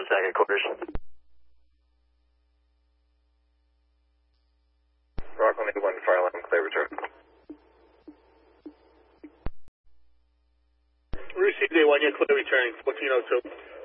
contact at quarters. Rockland 81, fire alarm, clear return. Received A1, you're clear returning, 1402.